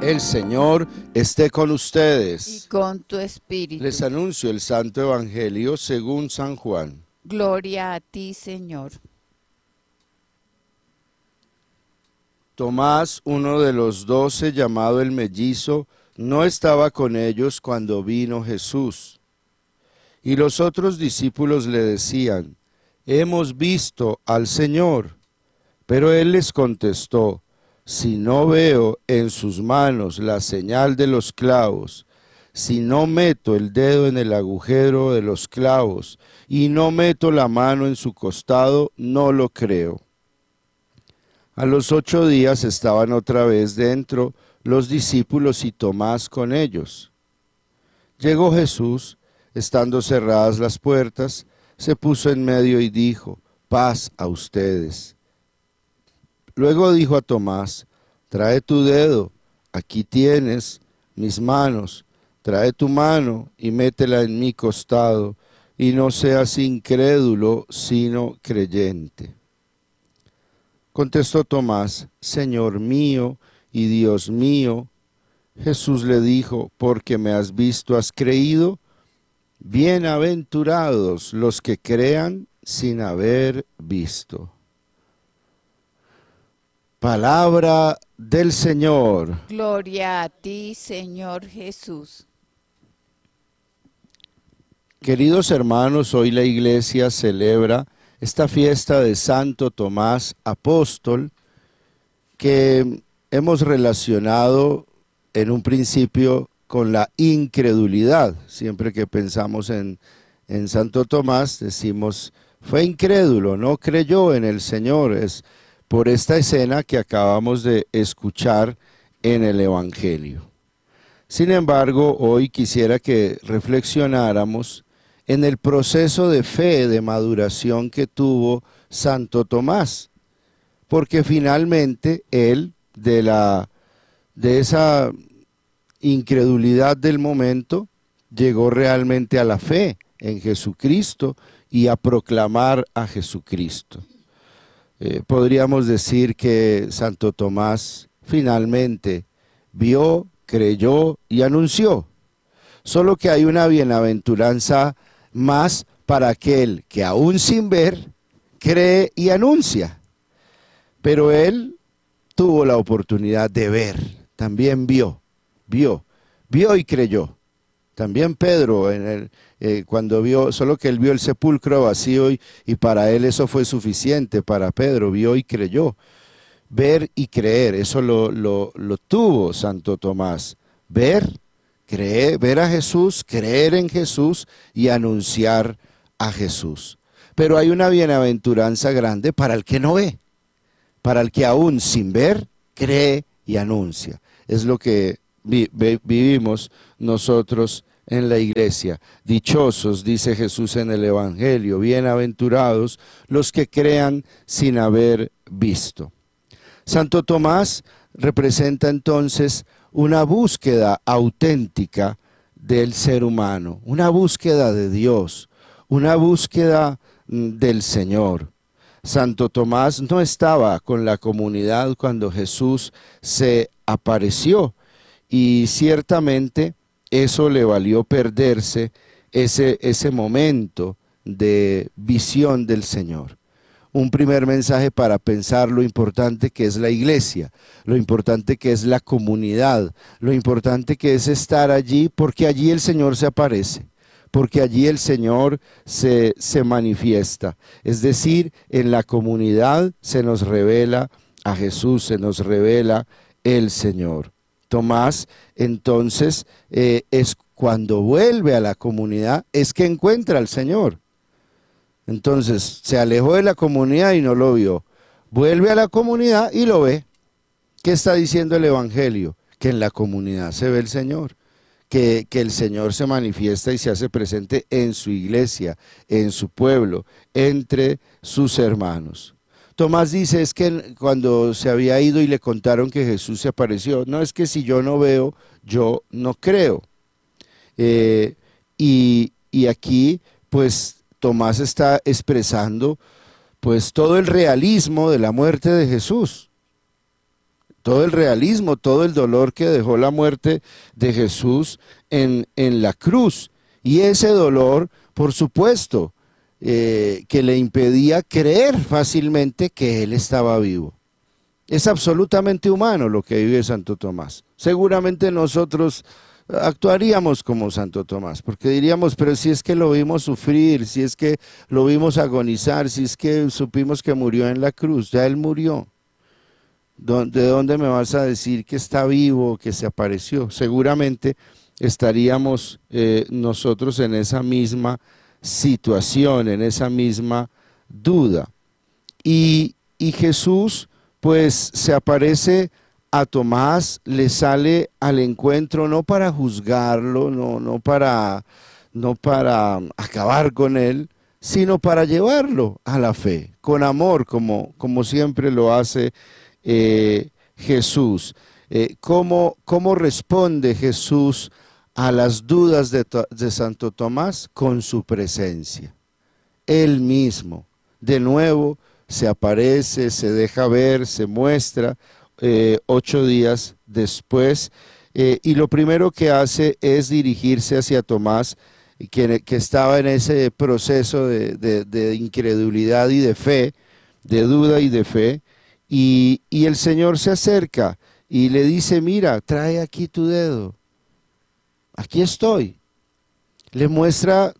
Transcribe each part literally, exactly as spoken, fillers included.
El Señor esté con y ustedes. con tu espíritu. Les anuncio el Santo Evangelio según San Juan. Gloria a ti, Señor. Tomás, uno de los doce, llamado el mellizo, no estaba con ellos cuando vino Jesús. Y los otros discípulos le decían: hemos visto al Señor. Pero él les contestó: si no veo en sus manos la señal de los clavos, si no meto el dedo en el agujero de los clavos y no meto la mano en su costado, no lo creo. A los ocho días estaban otra vez dentro los discípulos y Tomás con ellos. Llegó Jesús, estando cerradas las puertas, se puso en medio y dijo: paz a ustedes. Luego dijo a Tomás: trae tu dedo, aquí tienes mis manos, trae tu mano y métela en mi costado, y no seas incrédulo, sino creyente. Contestó Tomás: Señor mío y Dios mío. Jesús le dijo: porque me has visto, has creído. Bienaventurados los que crean sin haber visto. Palabra del Señor. Gloria a ti, Señor Jesús. Queridos hermanos, hoy la Iglesia celebra esta fiesta de Santo Tomás Apóstol, que hemos relacionado en un principio con la incredulidad. Siempre que pensamos en, en Santo Tomás, decimos: fue incrédulo, no creyó en el Señor. Es por esta escena que acabamos de escuchar en el Evangelio. Sin embargo, hoy quisiera que reflexionáramos en el proceso de fe, de maduración que tuvo Santo Tomás, porque finalmente él, de, la, de esa incredulidad del momento, llegó realmente a la fe en Jesucristo y a proclamar a Jesucristo. Eh, podríamos decir que Santo Tomás finalmente vio, creyó y anunció. Solo que hay una bienaventuranza más para aquel que aún sin ver, cree y anuncia. Pero él tuvo la oportunidad de ver, también vio, vio, vio y creyó. También Pedro, en el, eh, cuando vio, solo que él vio el sepulcro vacío y, y para él eso fue suficiente. Para Pedro, vio y creyó. Ver y creer, eso lo, lo, lo tuvo Santo Tomás. Ver, creer, ver a Jesús, creer en Jesús y anunciar a Jesús. Pero hay una bienaventuranza grande para el que no ve, para el que aún sin ver, cree y anuncia. Es lo que vi, vi, vivimos nosotros en la iglesia. Dichosos, dice Jesús en el Evangelio, bienaventurados los que crean sin haber visto. Santo Tomás representa entonces una búsqueda auténtica del ser humano, una búsqueda de Dios, una búsqueda del Señor. Santo Tomás no estaba con la comunidad cuando Jesús se apareció, y ciertamente eso le valió perderse ese, ese momento de visión del Señor. Un primer mensaje para pensar lo importante que es la iglesia, lo importante que es la comunidad, lo importante que es estar allí, porque allí el Señor se aparece, porque allí el Señor se, se manifiesta. Es decir, en la comunidad se nos revela a Jesús, se nos revela el Señor. Tomás, entonces, eh, es cuando vuelve a la comunidad, es que encuentra al Señor. Entonces, se alejó de la comunidad y no lo vio. Vuelve a la comunidad y lo ve. ¿Qué está diciendo el Evangelio? Que en la comunidad se ve el Señor. Que, que el Señor se manifiesta y se hace presente en su iglesia, en su pueblo, entre sus hermanos. Tomás dice, es que cuando se había ido y le contaron que Jesús se apareció, no, es que si yo no veo, yo no creo. Eh, y, y aquí, pues, Tomás está expresando, pues, todo el realismo de la muerte de Jesús. todo el realismo, todo el dolor que dejó la muerte de Jesús en, en la cruz. Y ese dolor, por supuesto, eh, que le impedía creer fácilmente que Él estaba vivo. Es absolutamente humano lo que vive Santo Tomás. Seguramente nosotros actuaríamos como Santo Tomás, porque diríamos, pero si es que lo vimos sufrir, si es que lo vimos agonizar, si es que supimos que murió en la cruz, ya Él murió. ¿De dónde me vas a decir que está vivo, que se apareció? Seguramente estaríamos eh, nosotros en esa misma situación, en esa misma duda. Y, y Jesús pues se aparece a Tomás, le sale al encuentro no para juzgarlo, no, no, para, no para acabar con él, sino para llevarlo a la fe, con amor, como, como siempre lo hace eh, Jesús. Eh, ¿cómo, ¿Cómo responde Jesús a las dudas de, de Santo Tomás? Con su presencia. Él mismo, de nuevo, se aparece, se deja ver, se muestra eh, ocho días después, eh, y lo primero que hace es dirigirse hacia Tomás, que, que estaba en ese proceso de, de, de incredulidad y de fe, de duda y de fe, y, y el Señor se acerca y le dice, mira, trae aquí tu dedo, aquí estoy. Le muestra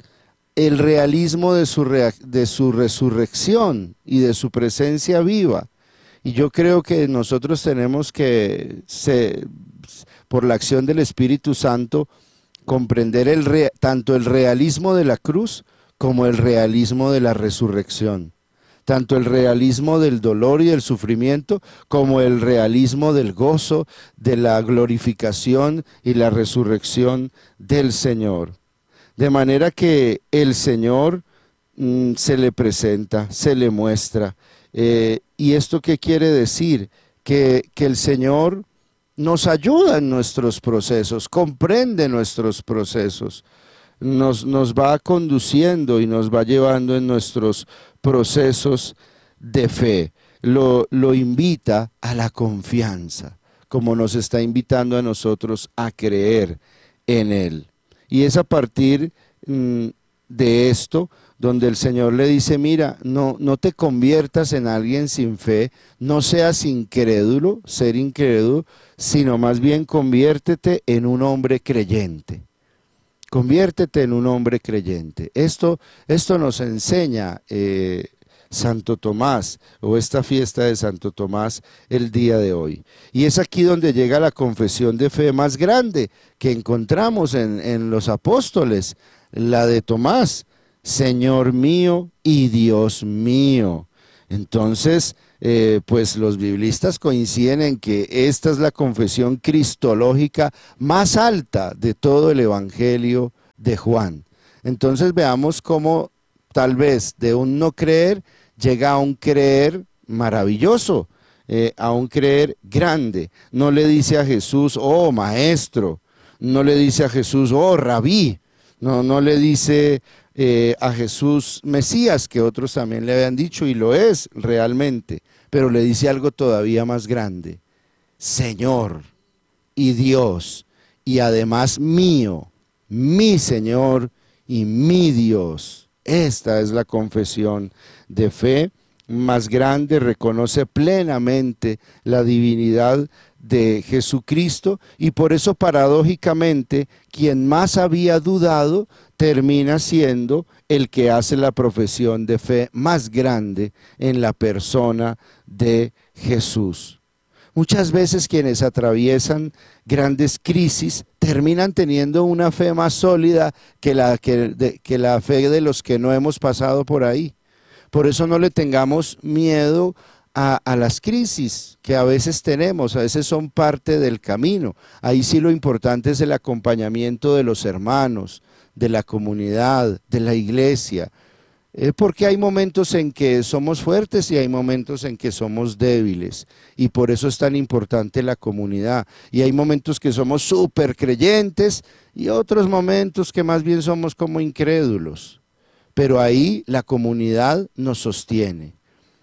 el realismo de su, de su resurrección y de su presencia viva. Y yo creo que nosotros tenemos que, se, por la acción del Espíritu Santo, comprender el re, tanto el realismo de la cruz como el realismo de la resurrección. Tanto el realismo del dolor y del sufrimiento como el realismo del gozo, de la glorificación y la resurrección del Señor. De manera que el Señor mm, se le presenta, se le muestra. Eh, ¿Y esto qué quiere decir? Que, que el Señor nos ayuda en nuestros procesos, comprende nuestros procesos, nos, nos va conduciendo y nos va llevando en nuestros procesos de fe. Lo, lo invita a la confianza, como nos está invitando a nosotros a creer en Él. Y es a partir mm, de esto donde el Señor le dice, mira, no, no te conviertas en alguien sin fe, no seas incrédulo, ser incrédulo, sino más bien conviértete en un hombre creyente. Conviértete en un hombre creyente. Esto, esto nos enseña eh, Santo Tomás, o esta fiesta de Santo Tomás el día de hoy. Y es aquí donde llega la confesión de fe más grande que encontramos en, en los apóstoles, la de Tomás, Señor mío y Dios mío. Entonces, eh, pues los biblistas coinciden en que esta es la confesión cristológica más alta de todo el Evangelio de Juan. Entonces veamos cómo tal vez de un no creer llega a un creer maravilloso, eh, a un creer grande. No le dice a Jesús, oh maestro, no le dice a Jesús, oh rabí, no, no le dice eh, a Jesús Mesías, que otros también le habían dicho, y lo es realmente, pero le dice algo todavía más grande, Señor y Dios, y además mío, mi Señor y mi Dios. Esta es la confesión de fe más grande, reconoce plenamente la divinidad de Jesucristo y por eso paradójicamente quien más había dudado termina siendo el que hace la profesión de fe más grande en la persona de Jesús. Muchas veces quienes atraviesan grandes crisis terminan teniendo una fe más sólida que la, que, de, que la fe de los que no hemos pasado por ahí. Por eso no le tengamos miedo a, a las crisis que a veces tenemos, a veces son parte del camino. Ahí sí lo importante es el acompañamiento de los hermanos, de la comunidad, de la iglesia. Eh, porque hay momentos en que somos fuertes y hay momentos en que somos débiles y por eso es tan importante la comunidad. Y hay momentos que somos súper creyentes y otros momentos que más bien somos como incrédulos. Pero ahí la comunidad nos sostiene.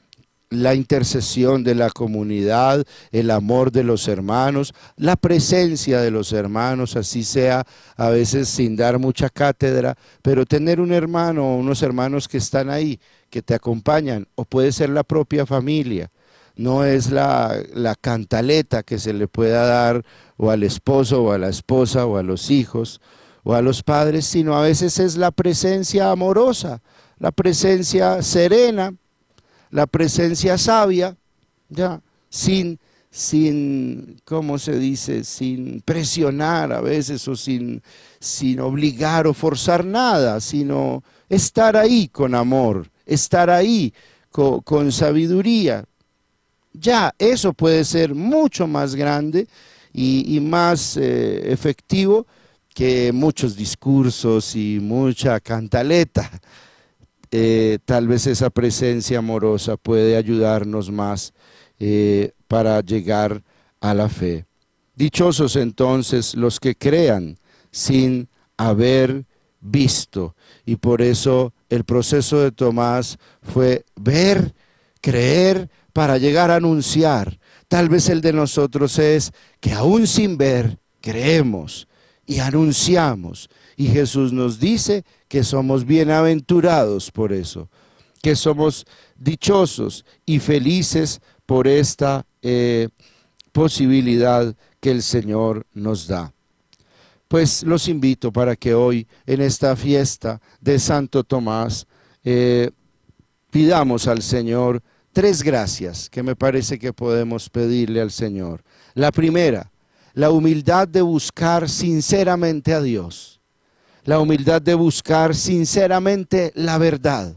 la intercesión de la comunidad, el amor de los hermanos, la presencia de los hermanos, así sea a veces sin dar mucha cátedra, pero tener un hermano o unos hermanos que están ahí, que te acompañan, o puede ser la propia familia. No es la, la cantaleta que se le pueda dar o al esposo o a la esposa o a los hijos o a los padres, sino a veces es la presencia amorosa, la presencia serena, la presencia sabia, ya, sin, sin, ¿cómo se dice? Sin presionar a veces o sin, sin obligar o forzar nada, sino estar ahí con amor, estar ahí con, con sabiduría. Ya, eso puede ser mucho más grande y, y más eh, efectivo que muchos discursos y mucha cantaleta. Eh, tal vez esa presencia amorosa puede ayudarnos más eh, para llegar a la fe. Dichosos entonces los que crean sin haber visto. Y por eso el proceso de Tomás fue ver, creer, para llegar a anunciar. Tal vez el de nosotros es que aún sin ver, creemos y anunciamos. Y Jesús nos dice que somos bienaventurados por eso, que somos dichosos y felices por esta eh, posibilidad que el Señor nos da. Pues los invito para que hoy, en esta fiesta de Santo Tomás, eh, pidamos al Señor tres gracias que me parece que podemos pedirle al Señor. La primera, la humildad de buscar sinceramente a Dios. La humildad de buscar sinceramente la verdad.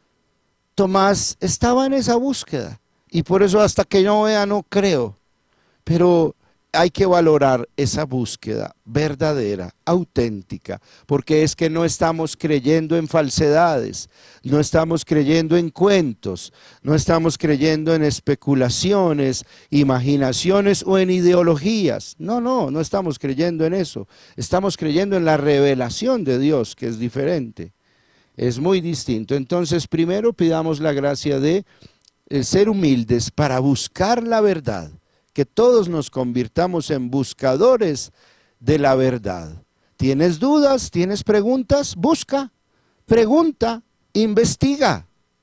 Tomás estaba en esa búsqueda y por eso hasta que no vea no creo. Pero hay que valorar esa búsqueda verdadera, auténtica, porque es que no estamos creyendo en falsedades, no estamos creyendo en cuentos, no estamos creyendo en especulaciones, imaginaciones o en ideologías. No, no, no estamos creyendo en eso. Estamos creyendo en la revelación de Dios, que es diferente, es muy distinto. Entonces, primero pidamos la gracia de eh, ser humildes para buscar la verdad. Que todos nos convirtamos en buscadores de la verdad. ¿Tienes dudas? ¿Tienes preguntas? Busca, pregunta, investiga,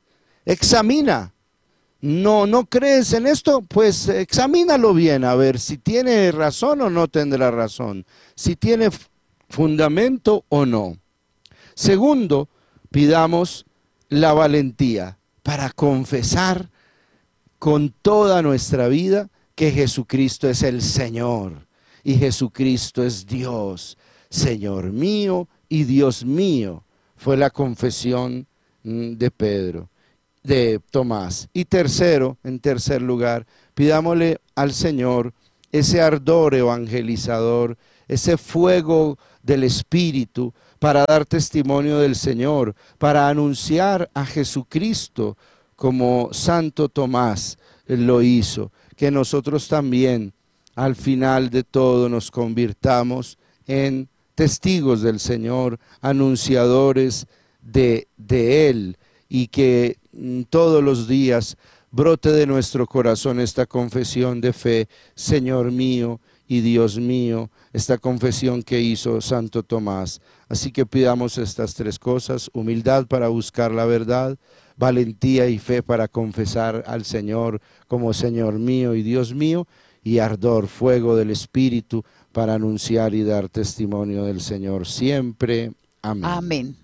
examina. No, ¿no crees en esto? Pues examínalo bien, a ver si tiene razón o no tendrá razón, si tiene fundamento o no. Segundo, pidamos la valentía para confesar con toda nuestra vida que Jesucristo es el Señor y Jesucristo es Dios, Señor mío y Dios mío. Fue la confesión de Pedro, de Tomás. Y tercero, en tercer lugar, pidámosle al Señor ese ardor evangelizador, ese fuego del Espíritu para dar testimonio del Señor, para anunciar a Jesucristo como Santo Tomás lo hizo. Que nosotros también al final de todo nos convirtamos en testigos del Señor, anunciadores de, de Él, y que mm, todos los días brote de nuestro corazón esta confesión de fe, Señor mío y Dios mío, esta confesión que hizo Santo Tomás. Así que pidamos estas tres cosas: humildad para buscar la verdad, valentía y fe para confesar al Señor como Señor mío y Dios mío, y ardor, fuego del Espíritu para anunciar y dar testimonio del Señor siempre. Amén. Amén.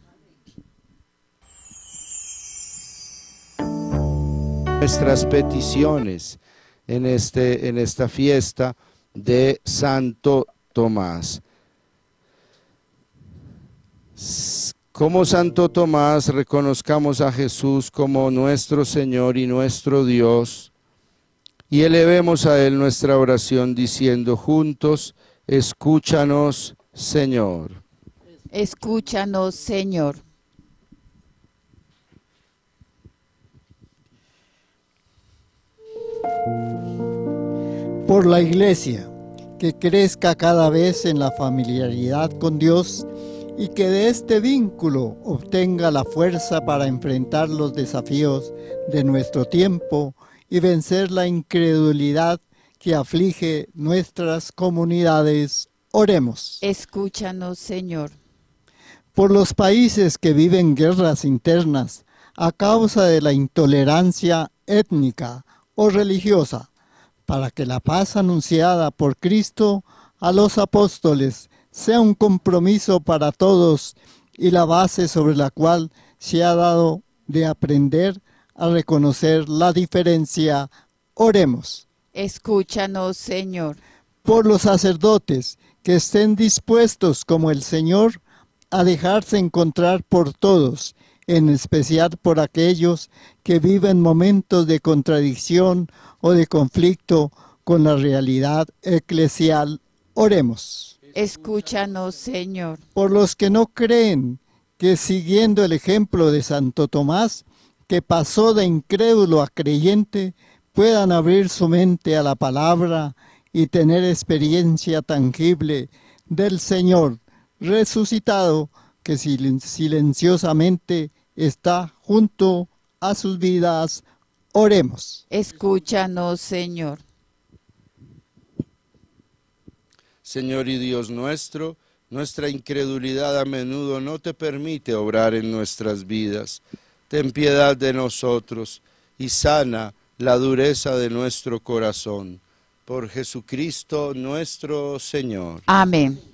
Nuestras peticiones en, este, en esta fiesta de Santo Tomás. Como Santo Tomás, reconozcamos a Jesús como nuestro Señor y nuestro Dios, y elevemos a Él nuestra oración diciendo juntos: escúchanos, Señor. Escúchanos, Señor. Por la Iglesia, que crezca cada vez en la familiaridad con Dios y que de este vínculo obtenga la fuerza para enfrentar los desafíos de nuestro tiempo y vencer la incredulidad que aflige nuestras comunidades. Oremos. Escúchanos, Señor. Por los países que viven guerras internas a causa de la intolerancia étnica o religiosa, para que la paz anunciada por Cristo a los apóstoles sea un compromiso para todos y la base sobre la cual se ha dado de aprender a reconocer la diferencia. Oremos. Escúchanos, Señor. Por los sacerdotes que estén dispuestos como el Señor a dejarse encontrar por todos, en especial por aquellos que viven momentos de contradicción o de conflicto con la realidad eclesial. Oremos. Escúchanos, Señor. Por los que no creen, que siguiendo el ejemplo de Santo Tomás, que pasó de incrédulo a creyente, puedan abrir su mente a la palabra y tener experiencia tangible del Señor resucitado, que silen- silenciosamente está junto a sus vidas. Oremos. Escúchanos, Señor. Señor y Dios nuestro, nuestra incredulidad a menudo no te permite obrar en nuestras vidas. Ten piedad de nosotros y sana la dureza de nuestro corazón. Por Jesucristo nuestro Señor. Amén.